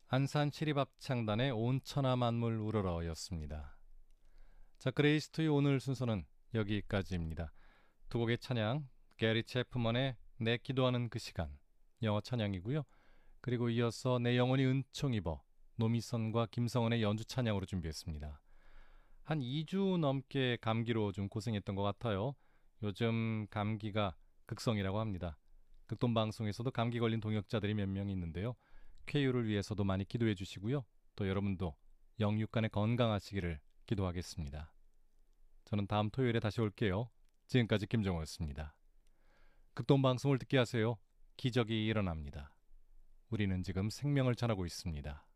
안산 시립합창단의 온 천하 만물 우러러였습니다. 자, 그레이스투의 오늘 순서는 여기까지입니다. 두 곡의 찬양, 게리 체프먼의 내 기도하는 그 시간, 영어 찬양이고요. 그리고 이어서 내 영혼이 은총 입어, 노미선과 김성원의 연주 찬양으로 준비했습니다. 한 2주 넘게 감기로 좀 고생했던 것 같아요. 요즘 감기가 극성이라고 합니다. 극동방송에서도 감기 걸린 동역자들이 몇 명 있는데요. 쾌유를 위해서도 많이 기도해 주시고요. 또 여러분도 영육간에 건강하시기를 기도하겠습니다. 저는 다음 토요일에 다시 올게요. 지금까지 김정호였습니다. 극동방송을 듣게 하세요. 기적이 일어납니다. 우리는 지금 생명을 전하고 있습니다.